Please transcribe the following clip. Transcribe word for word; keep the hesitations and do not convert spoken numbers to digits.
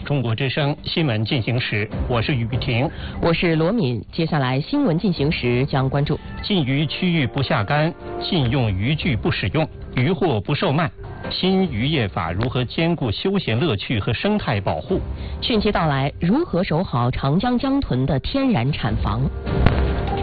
中国之声新闻进行时，我是于雨婷， 我是罗敏。接下来新闻进行时将关注： 禁渔区域不下竿，禁用渔具不使用，渔获不售卖。新渔业法如何兼顾休闲乐趣和生态保护？ 汛期到来，如何守好长江江豚的天然产房？